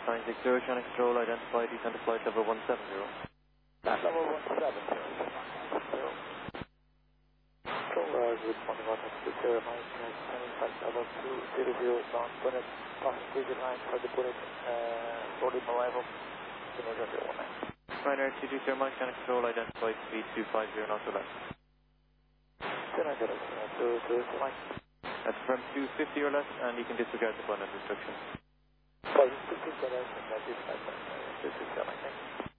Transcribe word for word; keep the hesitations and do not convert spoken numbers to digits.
nine six zero, Channel Control, identify descend to flight level one seven zero. Flight level one seven zero. Control, uh, good morning, welcome to Sierra Mike, descending flight level two zero zero, bound Bonnet, passing Bridget line for the Bonnet, uh, boarding arrival, zero zero one nine. Ryanair two two Sierra Mike, Channel Control, identify speed two five zero knots or less. zero zero two zero Sierra Mike. That's from two fifty or less, and you can disregard the Bonnet restriction. Sorry, two fifty or less, and that is flight level two two Sierra Mike, thank you.